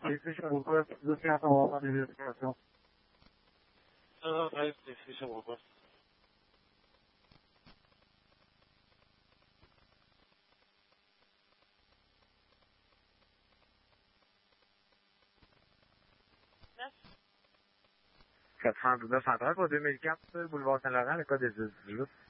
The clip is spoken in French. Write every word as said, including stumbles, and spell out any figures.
les fiches request de faire avoir des vérifications. Ah, ouais, les fiches request. quatre cent dix-neuf central pour deux mille quatre, boulevard Saint-Laurent, le code est dix-huit.